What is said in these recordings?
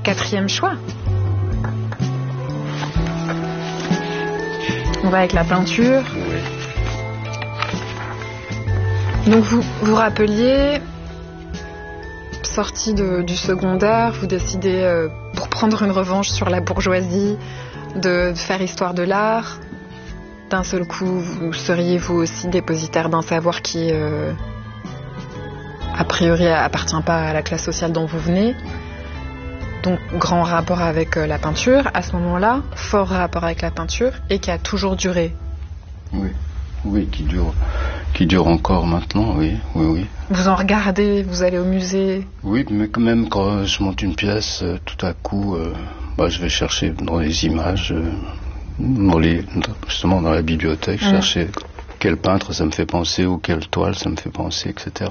4e choix. On va avec la peinture. Oui. Donc vous vous rappeliez, sorti du secondaire, vous décidez pour prendre une revanche sur la bourgeoisie de faire histoire de l'art. D'un seul coup, vous seriez vous aussi dépositaire d'un savoir qui a priori appartient pas à la classe sociale dont vous venez. Donc grand rapport avec la peinture à ce moment-là, fort rapport avec la peinture et qui a toujours duré. Oui, oui, qui dure encore maintenant, oui. Vous en regardez, vous allez au musée. Oui, mais quand même quand je monte une pièce, tout à coup, je vais chercher dans les images, justement dans la bibliothèque, chercher quel peintre ça me fait penser ou quelle toile ça me fait penser, etc.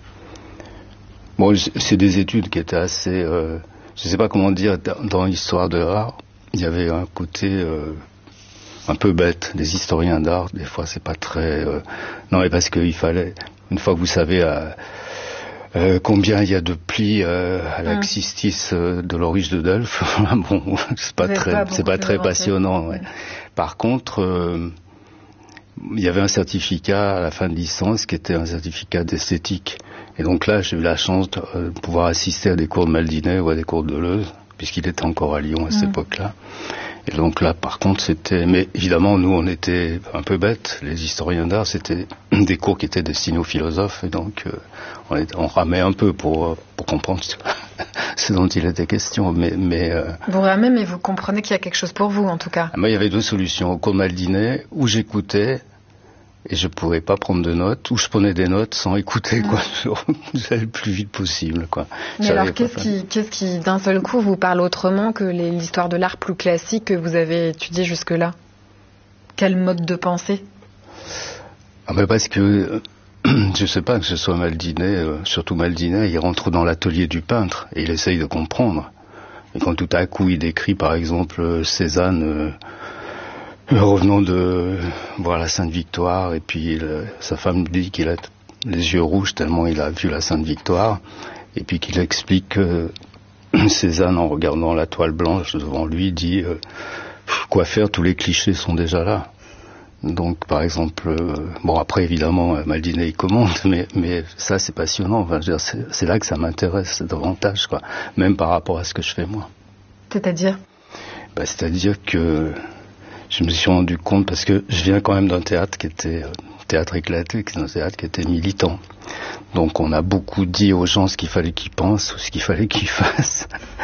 Bon, c'est des études qui étaient assez, je ne sais pas comment dire, dans l'histoire de l'art, il y avait un côté un peu bête. Les historiens d'art, des fois, c'est pas très... non, mais parce qu'il fallait, une fois que vous savez combien il y a de plis à l'Axis de l'Aurige de Delphes, bon, c'est pas très passionnant. Ouais. Par contre, il y avait un certificat à la fin de licence qui était un certificat d'esthétique. Et donc là, j'ai eu la chance de pouvoir assister à des cours de Maldinet ou à des cours de Deleuze, puisqu'il était encore à Lyon à cette époque-là. Et donc là, par contre, c'était... Mais évidemment, nous, on était un peu bêtes. Les historiens d'art, c'était des cours qui étaient destinés aux philosophes. Et donc, on ramait un peu pour comprendre ce dont il était question. Vous ramez, mais vous comprenez qu'il y a quelque chose pour vous, en tout cas. Moi, il y avait deux solutions. Au cours de Maldinet, où j'écoutais... Et je ne pouvais pas prendre de notes, ou je prenais des notes sans écouter, quoi. J'allais le plus vite possible, quoi. Mais alors, qu'est-ce qui, d'un seul coup, vous parle autrement que l'histoire de l'art plus classique que vous avez étudié jusque-là? Quel mode de pensée? Parce que, je ne sais pas, que ce soit Maldinet, surtout Maldinet, il rentre dans l'atelier du peintre, et il essaye de comprendre. Et quand tout à coup, il décrit, par exemple, Cézanne... revenons de voir la Sainte-Victoire, et puis sa femme lui dit qu'il a les yeux rouges tellement il a vu la Sainte-Victoire, et puis qu'il explique que Cézanne, en regardant la toile blanche devant lui, dit quoi faire, tous les clichés sont déjà là. Donc par exemple, après évidemment Maldinet il commente, mais ça c'est passionnant, enfin, je veux dire, c'est là que ça m'intéresse davantage, quoi, même par rapport à ce que je fais moi. C'est-à-dire c'est-à-dire que je me suis rendu compte, parce que je viens quand même d'un théâtre qui était théâtre éclaté, un théâtre qui était militant. Donc on a beaucoup dit aux gens ce qu'il fallait qu'ils pensent ou ce qu'il fallait qu'ils fassent.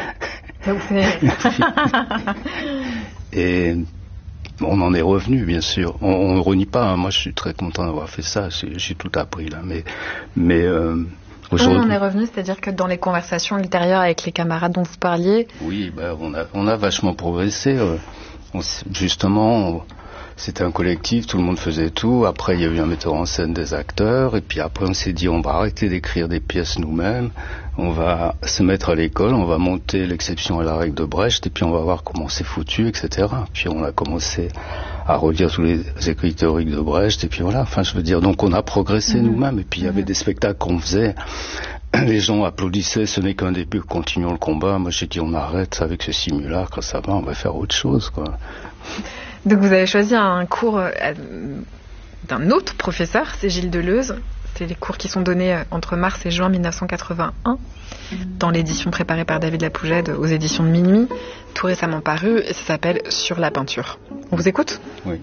Et on en est revenu, bien sûr. On ne renie pas, hein. Moi je suis très content d'avoir fait ça, j'ai tout appris là. Mais aujourd'hui... On en est revenu, c'est-à-dire que dans les conversations ultérieures avec les camarades dont vous parliez... Oui, on a vachement progressé. Justement, c'était un collectif, tout le monde faisait tout. Après, il y a eu un metteur en scène, des acteurs. Et puis après, on s'est dit, on va arrêter d'écrire des pièces nous-mêmes. On va se mettre à l'école, on va monter l'exception à la règle de Brecht. Et puis on va voir comment c'est foutu, etc. Puis on a commencé à relire tous les écrits théoriques de Brecht. Et puis voilà, enfin, je veux dire, donc on a progressé nous-mêmes. Et puis il y avait des spectacles qu'on faisait. Les gens applaudissaient, ce n'est qu'un début, continuons le combat. Moi j'ai dit on arrête avec ce simulacre, ça va, on va faire autre chose, quoi. Donc vous avez choisi un cours d'un autre professeur, c'est Gilles Deleuze. C'est les cours qui sont donnés entre mars et juin 1981 dans l'édition préparée par David Lapougède aux éditions de Minuit, tout récemment paru, et ça s'appelle Sur la peinture. On vous écoute ? Oui.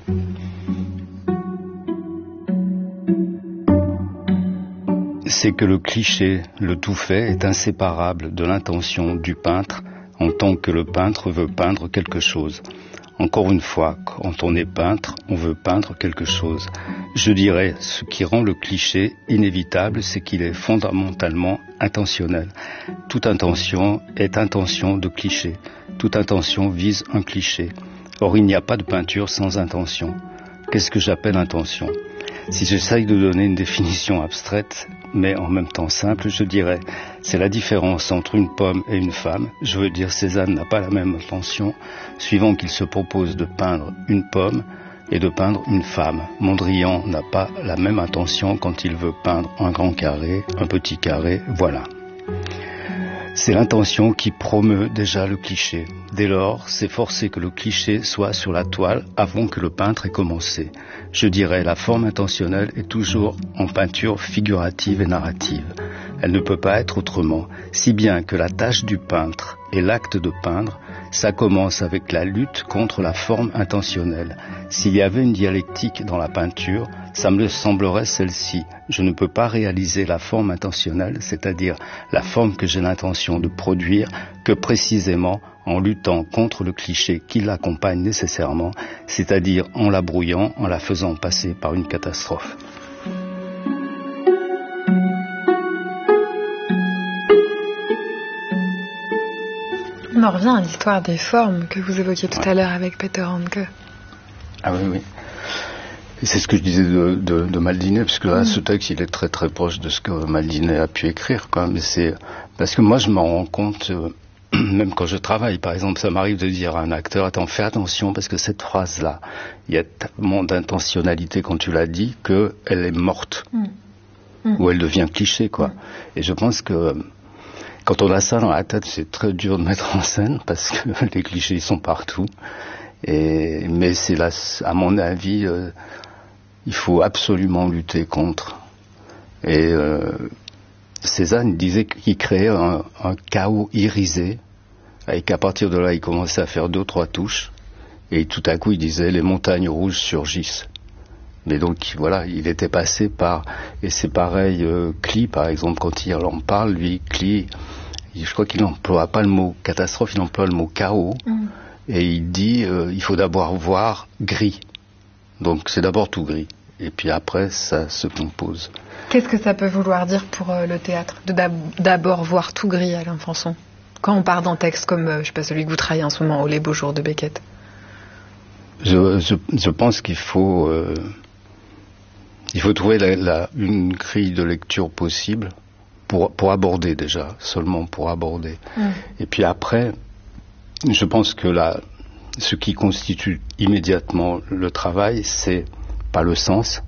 C'est que le cliché, le tout fait, est inséparable de l'intention du peintre en tant que le peintre veut peindre quelque chose. Encore une fois, quand on est peintre, on veut peindre quelque chose. Je dirais, ce qui rend le cliché inévitable, c'est qu'il est fondamentalement intentionnel. Toute intention est intention de cliché. Toute intention vise un cliché. Or, il n'y a pas de peinture sans intention. Qu'est-ce que j'appelle intention ? Si j'essaye de donner une définition abstraite, mais en même temps simple, je dirais, c'est la différence entre une pomme et une femme. Je veux dire, Cézanne n'a pas la même intention, suivant qu'il se propose de peindre une pomme et de peindre une femme. Mondrian n'a pas la même intention quand il veut peindre un grand carré, un petit carré, voilà. C'est l'intention qui promeut déjà le cliché. Dès lors, c'est forcé que le cliché soit sur la toile avant que le peintre ait commencé. Je dirais, la forme intentionnelle est toujours en peinture figurative et narrative. Elle ne peut pas être autrement, si bien que la tâche du peintre et l'acte de peindre, ça commence avec la lutte contre la forme intentionnelle. S'il y avait une dialectique dans la peinture, ça me semblerait celle-ci. Je ne peux pas réaliser la forme intentionnelle, c'est-à-dire la forme que j'ai l'intention de produire, que précisément en luttant contre le cliché qui l'accompagne nécessairement, c'est-à-dire en la brouillant, en la faisant passer par une catastrophe. On en revient à l'histoire des formes que vous évoquiez tout à l'heure avec Peter Handke. Ah oui, oui. Et c'est ce que je disais de Maldinet, parce que là, ce texte, il est très très proche de ce que Maldinet a pu écrire, quoi. Mais c'est parce que moi, je m'en rends compte, même quand je travaille, par exemple, ça m'arrive de dire à un acteur, attends, fais attention, parce que cette phrase-là, il y a tellement d'intentionnalité quand tu l'as dit, qu'elle est morte, ou elle devient cliché, quoi. Et je pense que quand on a ça dans la tête, c'est très dur de mettre en scène, parce que les clichés, ils sont partout. Mais c'est là, à mon avis, il faut absolument lutter contre. Et Cézanne disait qu'il créait un chaos irisé, et qu'à partir de là, il commençait à faire 2-3 touches, et tout à coup, il disait « les montagnes rouges surgissent ». Mais donc, voilà, il était passé par... Et c'est pareil, Klee, par exemple, quand il en parle, lui, Klee, je crois qu'il n'emploie pas le mot catastrophe, il emploie le mot chaos. Et il dit, il faut d'abord voir gris. Donc c'est d'abord tout gris. Et puis après, ça se compose. Qu'est-ce que ça peut vouloir dire pour le théâtre, de d'abord voir tout gris, Alain Fanson, quand on part d'un texte comme, je sais pas, celui que vous travaillez en ce moment, Oh les beaux jours de Beckett? Je pense qu'il faut trouver une grille de lecture possible pour aborder déjà, seulement pour aborder. Et puis après, je pense que ce qui constitue immédiatement le travail, c'est pas le sens,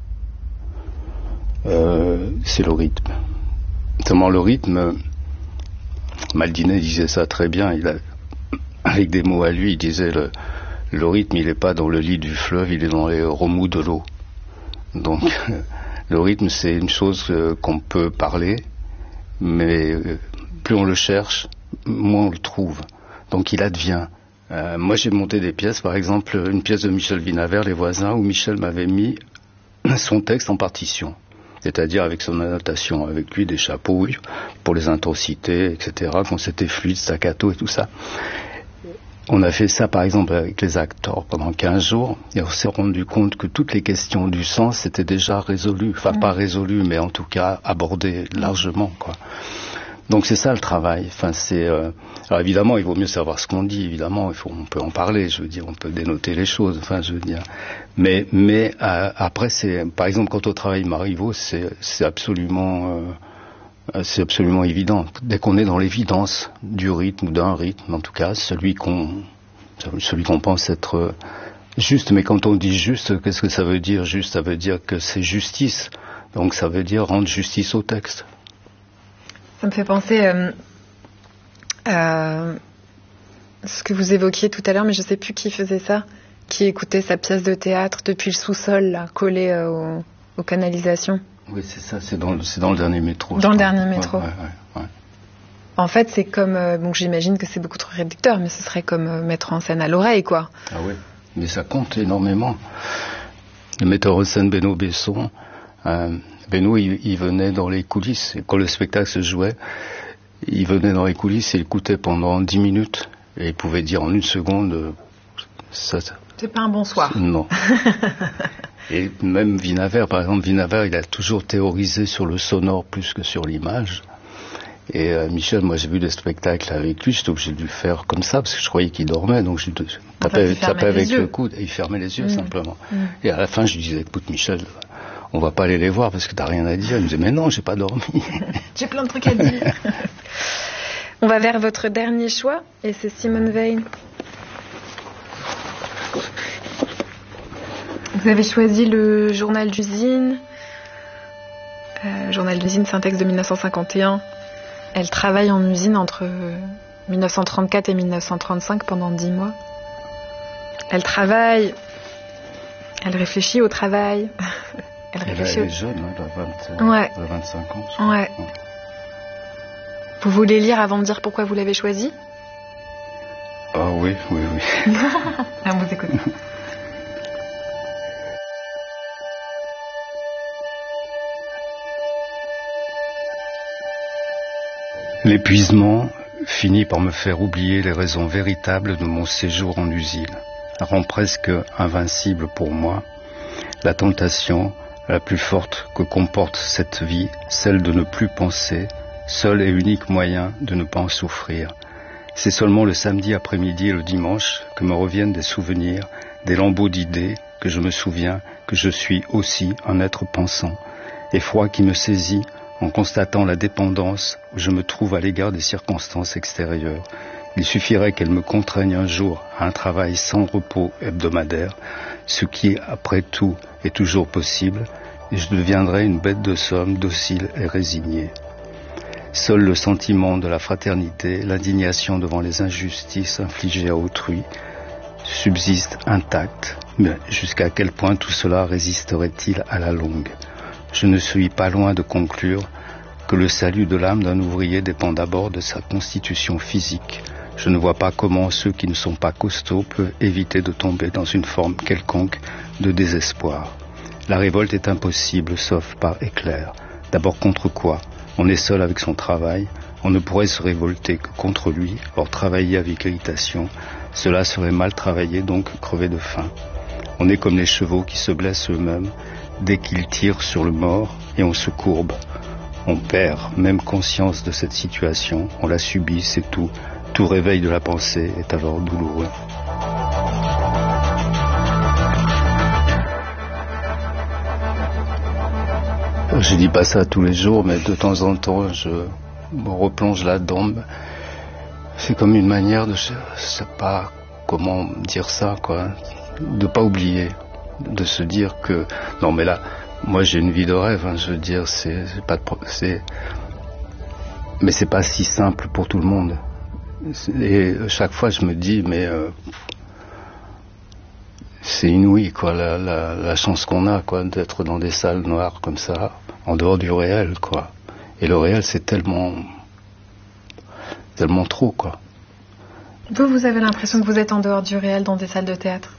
c'est le rythme. Notamment le rythme, Maldinet disait ça très bien, avec des mots à lui, il disait le rythme, il n'est pas dans le lit du fleuve, il est dans les remous de l'eau. Donc le rythme, c'est une chose qu'on peut parler, mais plus on le cherche, moins on le trouve. Donc il advient. Moi j'ai monté des pièces, par exemple une pièce de Michel Vinaver, Les Voisins, où Michel m'avait mis son texte en partition, c'est-à-dire avec son annotation, avec lui des chapeaux pour les intensités, etc., quand c'était fluide, staccato et tout ça. On a fait ça par exemple avec les acteurs pendant 15 jours, et on s'est rendu compte que toutes les questions du sens étaient déjà résolues, enfin pas résolues, mais en tout cas abordées largement, quoi. Donc c'est ça le travail. Enfin alors évidemment, il vaut mieux savoir ce qu'on dit. Évidemment, on peut en parler. Je veux dire, on peut dénoter les choses. Enfin, je veux dire. Mais après, par exemple quand on travaille Marivaux, c'est absolument évident. Dès qu'on est dans l'évidence du rythme ou d'un rythme, en tout cas celui qu'on pense être juste. Mais quand on dit juste, qu'est-ce que ça veut dire juste? Ça veut dire que c'est justice. Donc ça veut dire rendre justice au texte. Ça me fait penser à ce que vous évoquiez tout à l'heure, mais je ne sais plus qui faisait ça, qui écoutait sa pièce de théâtre depuis le sous-sol, là, collé aux canalisations. Oui, c'est ça, c'est dans le dernier métro. Dans le dernier métro. Ouais. En fait, c'est comme... bon, j'imagine que c'est beaucoup trop réducteur, mais ce serait comme mettre en scène à l'oreille, quoi. Ah oui, mais ça compte énormément. Le metteur en scène Benoît Besson... Benoît, il venait dans les coulisses. Et quand le spectacle se jouait, il venait dans les coulisses et il écoutait pendant 10 minutes. Et il pouvait dire en 1 seconde... C'est pas un bon soir. Non. Et même Vinaver, par exemple, il a toujours théorisé sur le sonore plus que sur l'image. Et Michel, moi j'ai vu des spectacles avec lui, j'étais obligé de lui faire comme ça, parce que je croyais qu'il dormait, donc je tapais avec le coude, et il fermait les yeux simplement. Et à la fin, je lui disais, écoute Michel... on va pas aller les voir parce que t'as rien à dire. Il me disait, mais non, j'ai pas dormi. J'ai plein de trucs à dire. On va vers votre dernier choix, et c'est Simone Weil. Vous avez choisi le journal d'usine. Journal d'usine, c'est un texte de 1951. Elle travaille en usine entre 1934 et 1935 pendant 10 mois. Elle travaille, elle réfléchit au travail. Elle est jeune, elle a 25 ans. Ouais. Vous voulez lire avant de dire pourquoi vous l'avez choisi? Ah oui. On vous écoute. L'épuisement finit par me faire oublier les raisons véritables de mon séjour en usine, rend presque invincible pour moi la tentation la plus forte que comporte cette vie, celle de ne plus penser, seul et unique moyen de ne pas en souffrir. C'est seulement le samedi après-midi et le dimanche que me reviennent des souvenirs, des lambeaux d'idées, que je me souviens que je suis aussi un être pensant, effroi qui me saisit en constatant la dépendance où je me trouve à l'égard des circonstances extérieures. Il suffirait qu'elle me contraigne un jour à un travail sans repos hebdomadaire, ce qui, après tout, est toujours possible, et je deviendrais une bête de somme docile et résignée. Seul le sentiment de la fraternité, l'indignation devant les injustices infligées à autrui, subsistent intacts, mais jusqu'à quel point tout cela résisterait-il à la longue? Je ne suis pas loin de conclure que le salut de l'âme d'un ouvrier dépend d'abord de sa constitution physique. Je ne vois pas comment ceux qui ne sont pas costauds peuvent éviter de tomber dans une forme quelconque de désespoir. La révolte est impossible, sauf par éclair. D'abord contre quoi? On est seul avec son travail, on ne pourrait se révolter que contre lui, or travailler avec irritation, cela serait mal travailler, donc crever de faim. On est comme les chevaux qui se blessent eux-mêmes dès qu'ils tirent sur le mort et on se courbe. On perd même conscience de cette situation, on la subit, c'est tout. Tout réveil de la pensée est alors douloureux. Je dis pas ça tous les jours, mais de temps en temps, je me replonge là-dedans. C'est comme une manière de, je sais pas comment dire ça, quoi, de pas oublier, de se dire que non, mais là, moi j'ai une vie de rêve. Je veux dire, mais c'est pas si simple pour tout le monde. Et chaque fois, je me dis, mais c'est inouï, quoi, la chance qu'on a, quoi, d'être dans des salles noires comme ça, en dehors du réel, quoi. Et le réel, c'est tellement trop, quoi. Vous avez l'impression que vous êtes en dehors du réel dans des salles de théâtre?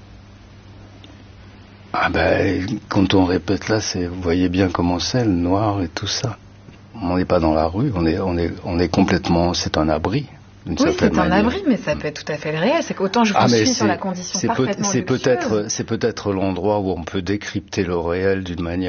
Ah ben, quand on répète là, vous voyez bien comment c'est, le noir et tout ça. On n'est pas dans la rue, on est complètement, c'est un abri. Oui, c'est un abri, mais ça peut être tout à fait le réel. C'est qu'autant je vous suis sur la condition parfaitement luxueuse. C'est peut-être l'endroit où on peut décrypter le réel d'une manière